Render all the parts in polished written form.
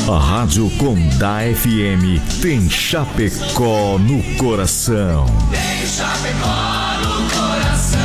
A Rádio Condá FM tem Chapecó no coração. Tem Chapecó no coração.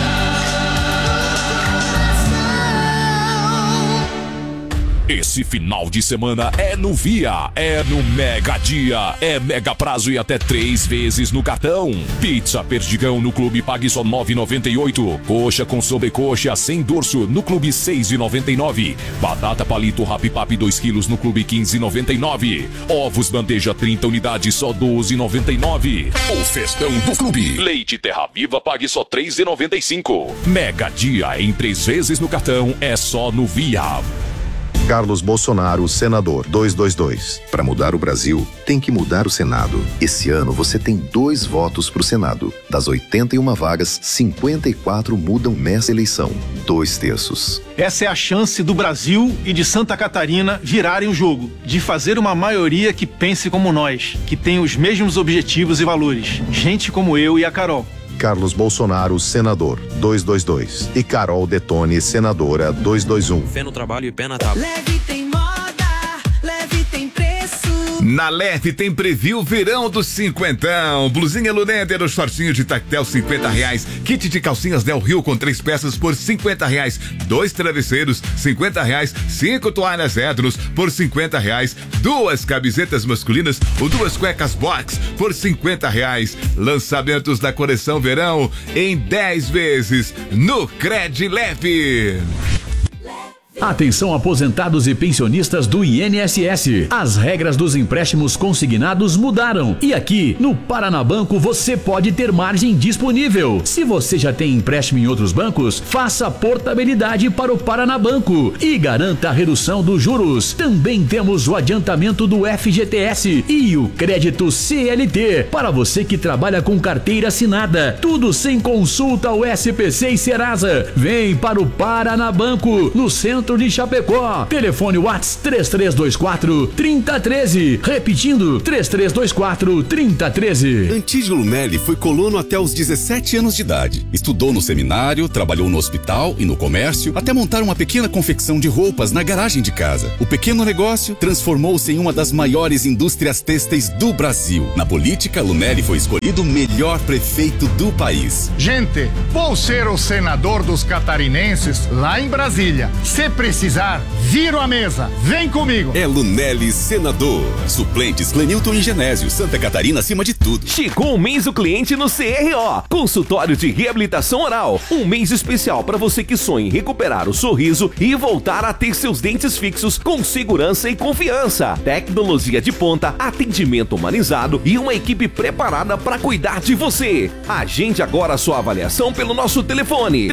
Esse final de semana é no Via, é no Mega Dia, é Mega Prazo e até 3 vezes no cartão. Pizza Perdigão no Clube pague só R$ 9,98. Coxa com sobrecoxa sem dorso no Clube R$ 6,99. Batata palito Rapipap 2 kg no Clube R$ 15,99. Ovos bandeja 30 unidades só R$ 12,99. O festão do Clube. Leite Terra Viva pague só R$ 3,95. Mega Dia em 3 vezes no cartão é só no Via. Carlos Bolsonaro, senador, 222. Para mudar o Brasil, tem que mudar o Senado. Esse ano você tem 2 votos para o Senado. Das 81 vagas, 54 mudam nessa eleição. 2/3. Essa é a chance do Brasil e de Santa Catarina virarem o jogo, de fazer uma maioria que pense como nós, que tem os mesmos objetivos e valores. Gente como eu e a Carol. Carlos Bolsonaro, senador, 222. E Carol Detone, senadora, 221. Fé no trabalho e pé na tábua. Leve tem moda, leve tem preço. Na Leve tem preview verão do cinquentão. Blusinha Luneder, o shortinho de tactel, R$50. Kit de calcinhas Del Rio com 3 peças por R$50. 2 travesseiros, R$50. 5 toalhas Edros por R$50. 2 camisetas masculinas ou 2 cuecas box por R$50. Lançamentos da coleção verão em 10 vezes no Cred Leve. Atenção, aposentados e pensionistas do INSS. As regras dos empréstimos consignados mudaram. E aqui, no Paranabanco, você pode ter margem disponível. Se você já tem empréstimo em outros bancos, faça portabilidade para o Paranabanco e garanta a redução dos juros. Também temos o adiantamento do FGTS e o crédito CLT para você que trabalha com carteira assinada. Tudo sem consulta ao SPC e Serasa. Vem para o Paranabanco, no centro de Chapecó. Telefone WhatsApp 3324-3013. Repetindo, 3324-3013. Antídio Lunelli foi colono até os 17 anos de idade. Estudou no seminário, trabalhou no hospital e no comércio, até montar uma pequena confecção de roupas na garagem de casa. O pequeno negócio transformou-se em uma das maiores indústrias têxteis do Brasil. Na política, Lunelli foi escolhido o melhor prefeito do país. Gente, vou ser o senador dos catarinenses lá em Brasília. Se precisar, viro a mesa. Vem comigo. É Lunelli, senador. Suplentes Clenilton e Genésio. Santa Catarina acima de tudo. Chegou o mês do cliente no CRO. Consultório de Reabilitação Oral. Um mês especial para você que sonha em recuperar o sorriso e voltar a ter seus dentes fixos com segurança e confiança. Tecnologia de ponta, atendimento humanizado e uma equipe preparada para cuidar de você. Agende agora a sua avaliação pelo nosso telefone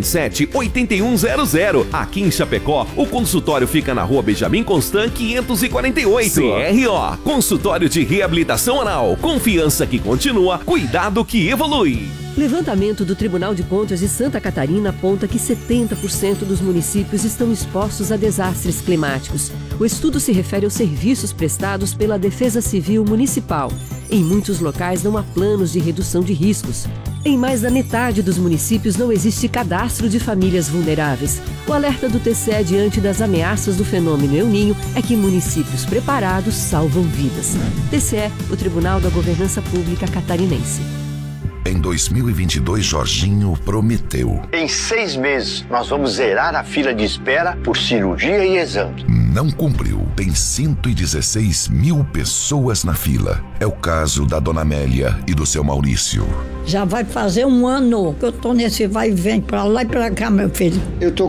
3027-8100. Aqui em Chapecó, o consultório fica na Rua Benjamin Constant 548. CRO, Consultório de Reabilitação Oral. Confiança que continua, cuidado que evolui. Levantamento do Tribunal de Contas de Santa Catarina aponta que 70% dos municípios estão expostos a desastres climáticos. O estudo se refere aos serviços prestados pela Defesa Civil Municipal. Em muitos locais não há planos de redução de riscos. Em mais da metade dos municípios não existe cadastro de famílias vulneráveis. O alerta do TCE diante das ameaças do fenômeno El Niño é que municípios preparados salvam vidas. TCE, o Tribunal da Governança Pública Catarinense. Em 2022, Jorginho prometeu. Em 6 meses, nós vamos zerar a fila de espera por cirurgia e exame. Não cumpriu. Tem 116 mil pessoas na fila. É o caso da dona Amélia e do seu Maurício. Já vai fazer 1 ano que eu tô nesse vai e vem pra lá e pra cá, meu filho. Eu tô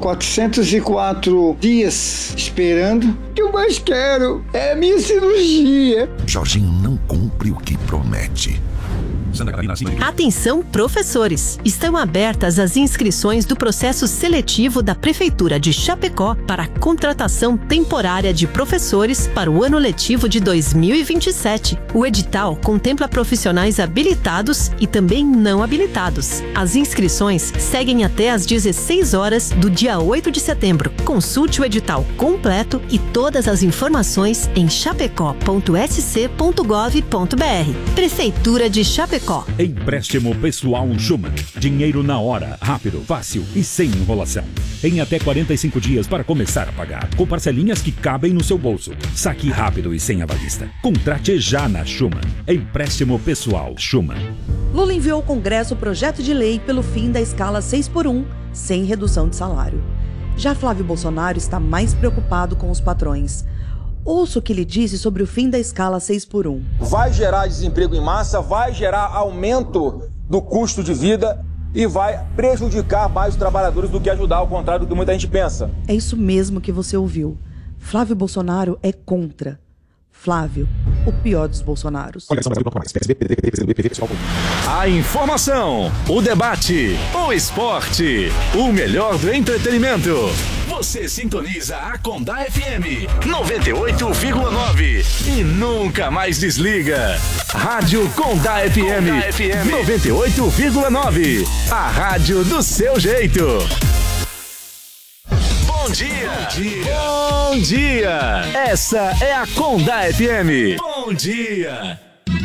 404 dias esperando. O que eu mais quero é a minha cirurgia. Jorginho não cumpre o que promete. Atenção, professores! Estão abertas as inscrições do processo seletivo da Prefeitura de Chapecó para a contratação temporária de professores para o ano letivo de 2027. O edital contempla profissionais habilitados e também não habilitados. As inscrições seguem até às 16 horas do dia 8 de setembro. Consulte o edital completo e todas as informações em chapecó.sc.gov.br. Prefeitura de Chapecó. Chapecó. Empréstimo pessoal Schumann. Dinheiro na hora, rápido, fácil e sem enrolação. Em até 45 dias para começar a pagar, com parcelinhas que cabem no seu bolso. Saque rápido e sem avalista. Contrate já na Schumann. Empréstimo pessoal Schumann. Lula enviou ao Congresso o projeto de lei pelo fim da escala 6x1, sem redução de salário. Já Flávio Bolsonaro está mais preocupado com os patrões. Ouça o que ele disse sobre o fim da escala 6x1. Vai gerar desemprego em massa, vai gerar aumento do custo de vida e vai prejudicar mais os trabalhadores do que ajudar, ao contrário do que muita gente pensa. É isso mesmo que você ouviu. Flávio Bolsonaro é contra. Flávio, o pior dos Bolsonaros. A informação, o debate, o esporte, o melhor do entretenimento. Você sintoniza a Condá FM 98,9 e nunca mais desliga. Rádio Condá FM 98,9. A rádio do seu jeito. Bom dia! Bom dia! Bom dia! Essa é a Condá FM. Bom dia!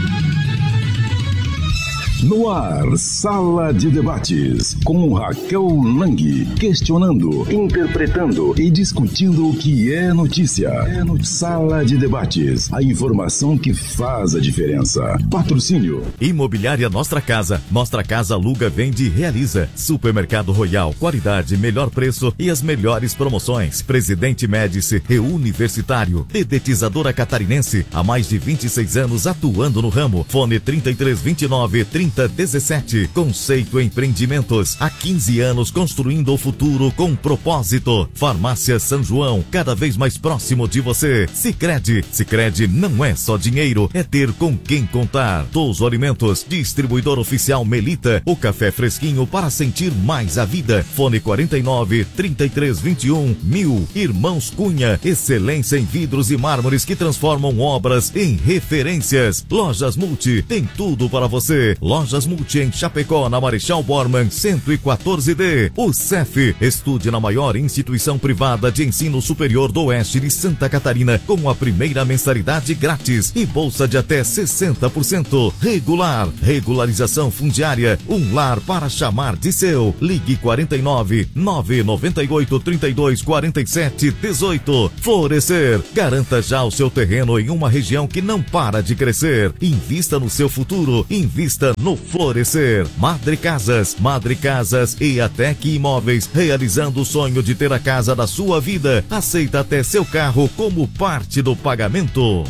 No ar, Sala de Debates, com Raquel Lang, questionando, interpretando e discutindo o que é notícia. Sala de Debates, a informação que faz a diferença. Patrocínio. Imobiliária Nostra Casa. Nostra Casa aluga, vende e realiza. Supermercado Royal, qualidade, melhor preço e as melhores promoções. Presidente Médici, Reuniversitário. Dedetizadora Catarinense, há mais de 26 anos atuando no ramo. Fone 3329-3017. Conceito Empreendimentos, há 15 anos construindo o futuro com propósito. Farmácia São João, cada vez mais próximo de você. Sicredi. Sicredi não é só dinheiro, é ter com quem contar. Touso Alimentos, distribuidor oficial Melita, o café fresquinho para sentir mais a vida. Fone 49-3321-1000. Irmãos Cunha, excelência em vidros e mármores que transformam obras em referências. Lojas Multi, tem tudo para você. Lojas Multi em Chapecó, na Marechal Bormann 114D. O CEF, estude na maior instituição privada de ensino superior do oeste de Santa Catarina, com a primeira mensalidade grátis e bolsa de até 60%. Regular, regularização fundiária, um lar para chamar de seu. Ligue 49-998-32-47-18. Florescer, garanta já o seu terreno em uma região que não para de crescer. Invista no seu futuro, invista no Florescer. Madre Casas e Atec Imóveis, realizando o sonho de ter a casa da sua vida. Aceita até seu carro como parte do pagamento.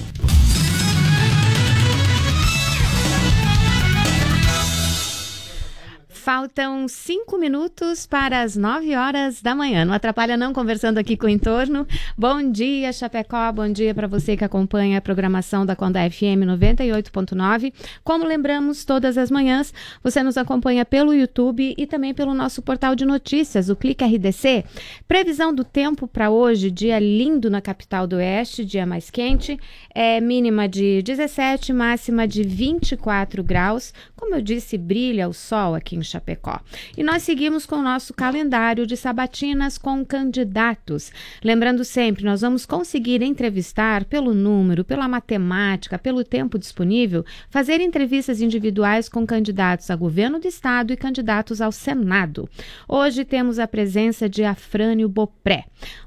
Faltam 5 minutos para as 9 horas da manhã. Não atrapalha não, conversando aqui com o entorno. Bom dia, Chapecó. Bom dia para você que acompanha a programação da Condá FM 98.9. Como lembramos, todas as manhãs você nos acompanha pelo YouTube e também pelo nosso portal de notícias, o Clique RDC. Previsão do tempo para hoje, dia lindo na capital do Oeste, dia mais quente, mínima de 17, máxima de 24 graus. Como eu disse, brilha o sol aqui em Chapecó. E nós seguimos com o nosso calendário de sabatinas com candidatos. Lembrando sempre, nós vamos conseguir entrevistar pelo número, pela matemática, pelo tempo disponível, fazer entrevistas individuais com candidatos a governo do estado e candidatos ao Senado. Hoje temos a presença de Afrânio Bopré.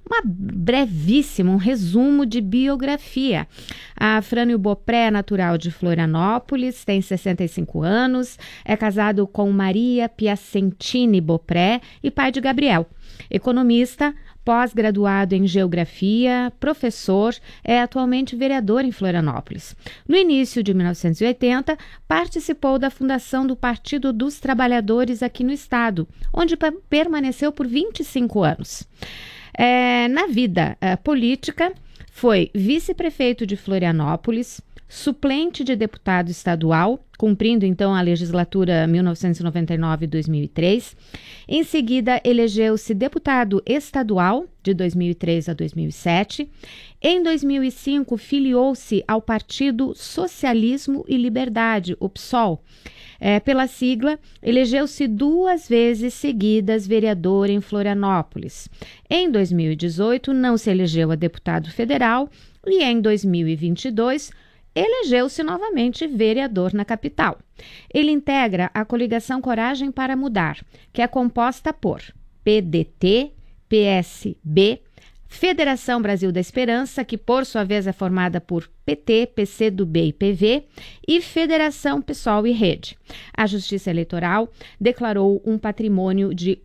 Um resumo de biografia. A Afrânio Bopré é natural de Florianópolis, tem 65 anos, é casado com Maria Piacentini Bopré e pai de Gabriel. Economista, pós-graduado em Geografia, professor, é atualmente vereador em Florianópolis. No início de 1980, participou da fundação do Partido dos Trabalhadores aqui no estado, onde permaneceu por 25 anos. Na vida política, foi vice-prefeito de Florianópolis, suplente de deputado estadual, cumprindo então a legislatura 1999-2003. Em seguida, elegeu-se deputado estadual de 2003 a 2007. Em 2005, filiou-se ao Partido Socialismo e Liberdade, o PSOL. Pela sigla, elegeu-se 2 vezes seguidas vereador em Florianópolis. Em 2018, não se elegeu a deputado federal e em 2022 elegeu-se novamente vereador na capital. Ele integra a coligação Coragem para Mudar, que é composta por PDT, PSB, Federação Brasil da Esperança, que por sua vez é formada por PT, PCdoB e PV, e Federação PSOL e Rede. A Justiça Eleitoral declarou um patrimônio de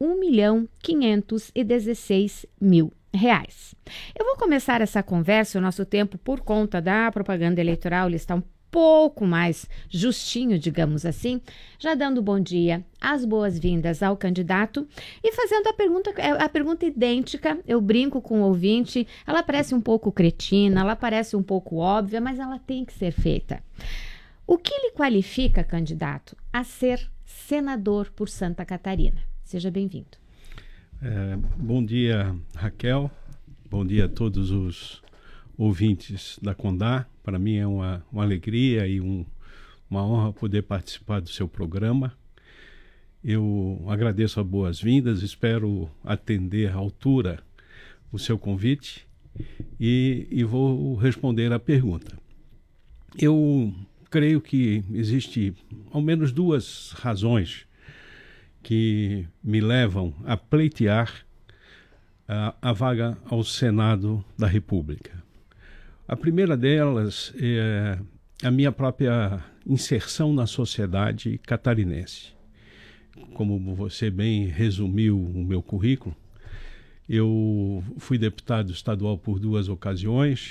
R$1.516.000. Eu vou começar essa conversa, o nosso tempo, por conta da propaganda eleitoral, ele está um pouco mais justinho, digamos assim, já dando bom dia, as boas-vindas ao candidato e fazendo a pergunta idêntica. Eu brinco com o ouvinte, ela parece um pouco cretina, ela parece um pouco óbvia, mas ela tem que ser feita. O que lhe qualifica, candidato, a ser senador por Santa Catarina? Seja bem-vindo. Bom dia, Raquel. Bom dia a todos os ouvintes da Condá. Para mim é uma alegria e uma honra poder participar do seu programa. Eu agradeço as boas-vindas, espero atender à altura o seu convite e vou responder a pergunta. Eu creio que existe ao menos duas razões que me levam a pleitear a vaga ao Senado da República. A primeira delas é a minha própria inserção na sociedade catarinense. Como você bem resumiu o meu currículo, eu fui deputado estadual por 2 ocasiões,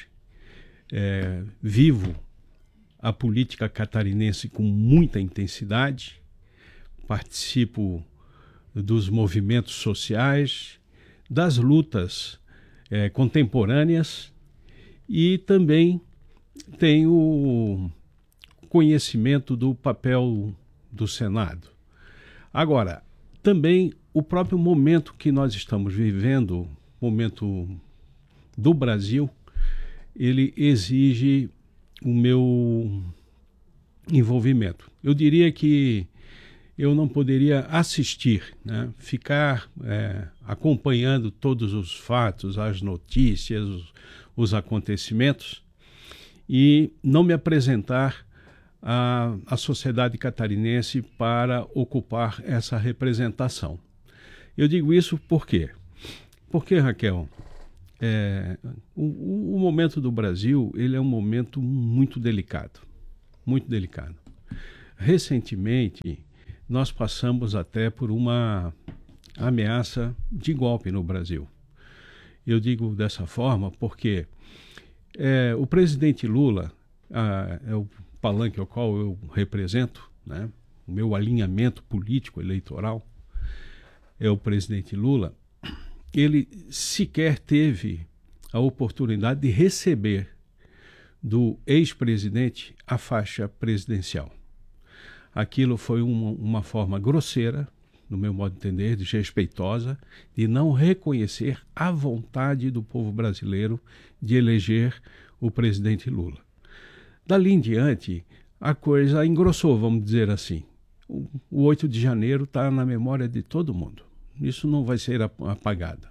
vivo a política catarinense com muita intensidade, participo dos movimentos sociais, das lutas contemporâneas, e também tenho conhecimento do papel do Senado. Agora, também o próprio momento que nós estamos vivendo, momento do Brasil, ele exige o meu envolvimento. Eu diria que eu não poderia assistir, né? Ficar acompanhando todos os fatos, as notícias, os acontecimentos e não me apresentar à sociedade catarinense para ocupar essa representação. Eu digo isso por quê? Porque, Raquel, o momento do Brasil ele é um momento muito delicado, muito delicado. Recentemente, nós passamos até por uma ameaça de golpe no Brasil. Eu digo dessa forma porque o presidente Lula, é o palanque ao qual eu represento, né? O meu alinhamento político eleitoral é o presidente Lula, ele sequer teve a oportunidade de receber do ex-presidente a faixa presidencial. Aquilo foi uma forma grosseira, no meu modo de entender, desrespeitosa, de não reconhecer a vontade do povo brasileiro de eleger o presidente Lula. Dali em diante, a coisa engrossou, vamos dizer assim. O 8 de janeiro está na memória de todo mundo. Isso não vai ser apagado.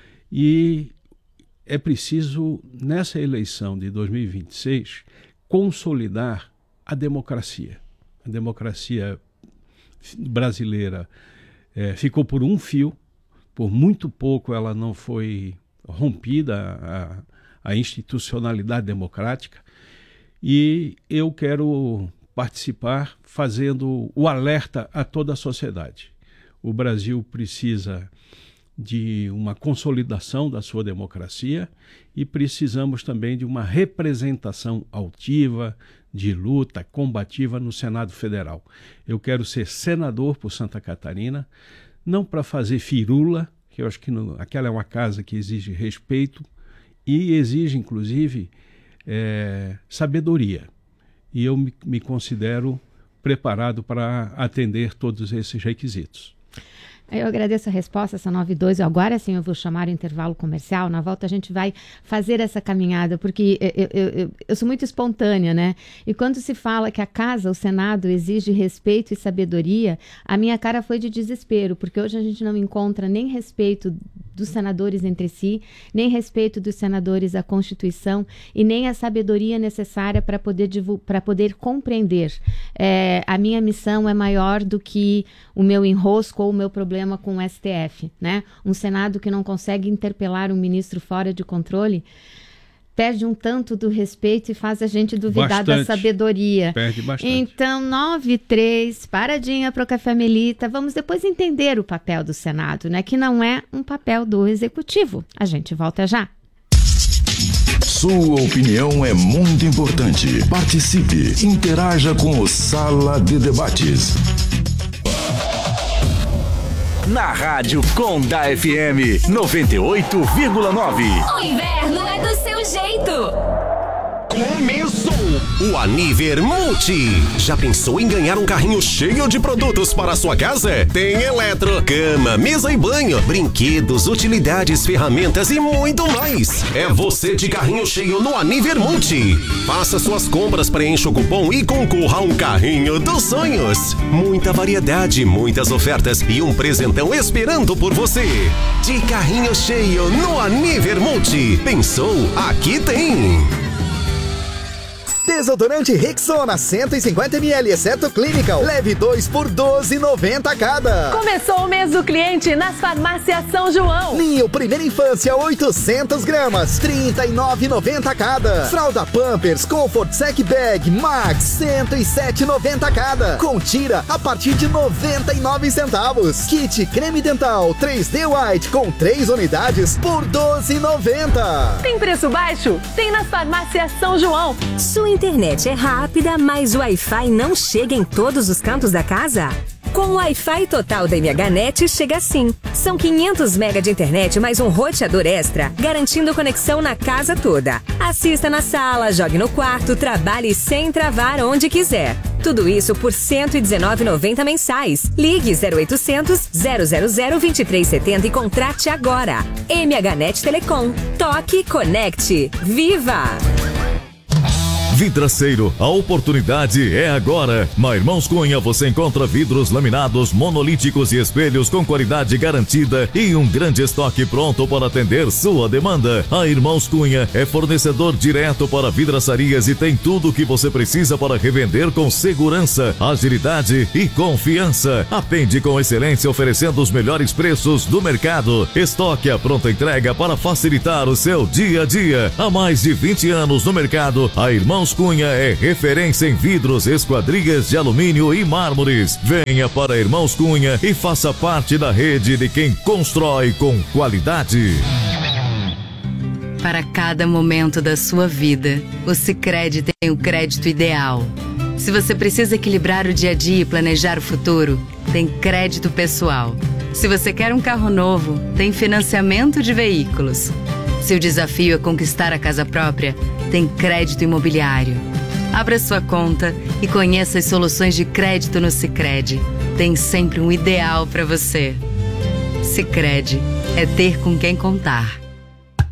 E é preciso, nessa eleição de 2026, consolidar a democracia. A democracia brasileira ficou por um fio, por muito pouco ela não foi rompida, a institucionalidade democrática, e eu quero participar fazendo o alerta a toda a sociedade. O Brasil precisa de uma consolidação da sua democracia e precisamos também de uma representação altiva, de luta, combativa no Senado Federal. Eu quero ser senador por Santa Catarina, não para fazer firula, que eu acho que aquela é uma casa que exige respeito e exige, inclusive, sabedoria. E eu me considero preparado para atender todos esses requisitos. Eu agradeço a resposta, essa 9:02. Agora sim eu vou chamar o intervalo comercial. Na volta a gente vai fazer essa caminhada, porque eu sou muito espontânea, né? E quando se fala que a casa, o Senado, exige respeito e sabedoria, a minha cara foi de desespero, porque hoje a gente não encontra nem respeito dos senadores entre si, nem respeito dos senadores à Constituição e nem a sabedoria necessária para poder compreender. A minha missão é maior do que o meu enrosco ou o meu problema com o STF, né? Um Senado que não consegue interpelar um ministro fora de controle perde um tanto do respeito e faz a gente duvidar da sabedoria. Perde bastante. Então, 9:03, paradinha para o Café Melita. Vamos depois entender o papel do Senado, né? Que não é um papel do Executivo. A gente volta já. Sua opinião é muito importante. Participe, interaja com o Sala de Debates. Na Rádio Conda FM 98,9. O inverno é do seu jeito. Começou o Aniver Multi. Já pensou em ganhar um carrinho cheio de produtos para a sua casa? Tem eletro, cama, mesa e banho, brinquedos, utilidades, ferramentas e muito mais. É você de carrinho cheio no Aniver Multi. Faça suas compras, preencha o cupom e concorra a um carrinho dos sonhos. Muita variedade, muitas ofertas e um presentão esperando por você. De carrinho cheio no Aniver Multi. Pensou? Aqui tem. Desodorante Rexona 150ml, exceto Clinical. Leve 2 por R$12,90 cada. Começou o mês do cliente nas farmácias São João. Ninho Primeira Infância 800 gramas, R$39,90 cada. Fralda Pampers Comfort Sec Bag Max, R$107,90 cada. Com tira a partir de 99 centavos. Kit Creme Dental 3D White com 3 unidades por R$12,90. Tem preço baixo? Tem nas farmácias São João. Sua internet é rápida, mas o Wi-Fi não chega em todos os cantos da casa? Com o Wi-Fi total da MHNet chega assim. São 500 MB de internet mais um roteador extra, garantindo conexão na casa toda. Assista na sala, jogue no quarto, trabalhe sem travar onde quiser. Tudo isso por R$119,90 mensais. Ligue 0800 000 2370 e contrate agora. MHNet Telecom. Toque, conecte. Viva! Vidraceiro, a oportunidade é agora. Na Irmãos Cunha você encontra vidros laminados, monolíticos e espelhos com qualidade garantida e um grande estoque pronto para atender sua demanda. A Irmãos Cunha é fornecedor direto para vidraçarias e tem tudo o que você precisa para revender com segurança, agilidade e confiança. Atende com excelência oferecendo os melhores preços do mercado. Estoque a pronta entrega para facilitar o seu dia a dia. Há mais de 20 anos no mercado, a Irmãos Cunha é referência em vidros, esquadrias de alumínio e mármores. Venha para Irmãos Cunha e faça parte da rede de quem constrói com qualidade. Para cada momento da sua vida, o Sicredi tem o crédito ideal. Se você precisa equilibrar o dia a dia e planejar o futuro, tem crédito pessoal. Se você quer um carro novo, tem financiamento de veículos. Se o desafio é conquistar a casa própria, tem crédito imobiliário. Abra sua conta e conheça as soluções de crédito no Sicredi. Tem sempre um ideal para você. Sicredi é ter com quem contar.